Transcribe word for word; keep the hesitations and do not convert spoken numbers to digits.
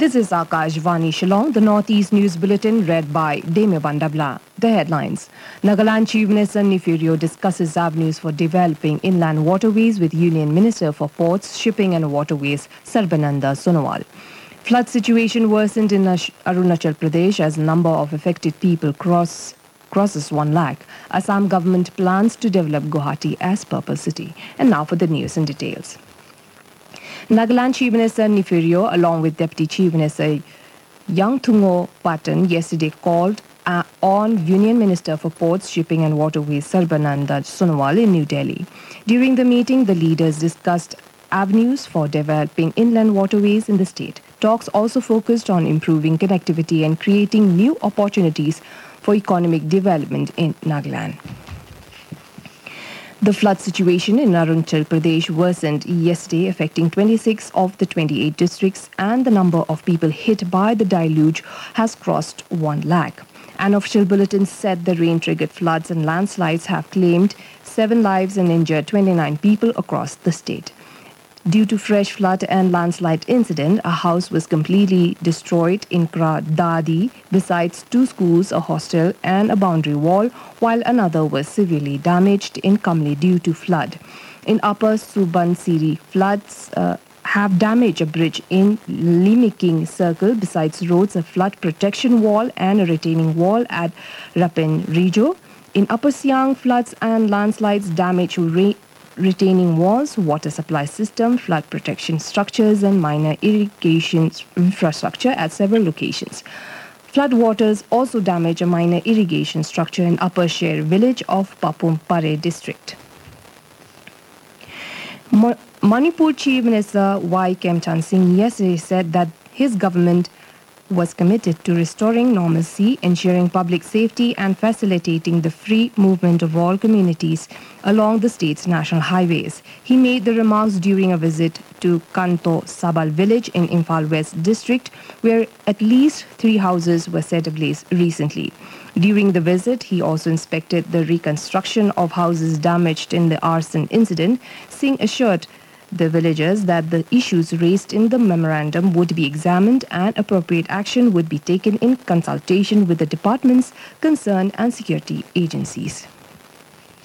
This is Akashvani Shillong, the Northeast News Bulletin read by Deme Bandabla. The headlines. Nagaland Chief Minister Nefirio discusses avenues for developing inland waterways with Union Minister for Ports, Shipping and Waterways, Sarbananda Sonowal. Flood situation worsened in Arunachal Pradesh as number of affected people cross, crosses one lakh. Assam government plans to develop Guwahati as purple city. And now for the news in details. Nagaland Chief Minister Nefirio, along with Deputy Chief Minister Yangthungo Patan, yesterday called uh, on Union Minister for Ports, Shipping and Waterways Sarbananda Sonowal in New Delhi. During the meeting, the leaders discussed avenues for developing inland waterways in the state. Talks also focused on improving connectivity and creating new opportunities for economic development in Nagaland. The flood situation in Arunachal Pradesh worsened yesterday, affecting twenty-six of the twenty-eight districts, and the number of people hit by the deluge has crossed one lakh. An official bulletin said the rain-triggered floods and landslides have claimed seven lives and injured twenty-nine people across the state. Due to fresh flood and landslide incident, a house was completely destroyed in Kradadi, besides two schools, a hostel and a boundary wall, while another was severely damaged in Kamli due to flood. In Upper Subansiri, floods uh, have damaged a bridge in Limiking Circle, besides roads, a flood protection wall and a retaining wall at Rapin Rijo. In Upper Siang, floods and landslides damaged ra- retaining walls, water supply system, flood protection structures and minor irrigation infrastructure at several locations. Flood waters also damage a minor irrigation structure in Upper Sher village of Papumpare district. Ma- Manipur Chief Minister Y. Kemchan Singh yesterday said that his government was committed to restoring normalcy, ensuring public safety and facilitating the free movement of all communities along the state's national highways. He made the remarks during a visit to Kanto Sabal village in Imphal West district, where at least three houses were set ablaze recently. During the visit, he also inspected the reconstruction of houses damaged in the arson incident. Singh assured the villagers that the issues raised in the memorandum would be examined and appropriate action would be taken in consultation with the departments concerned and security agencies.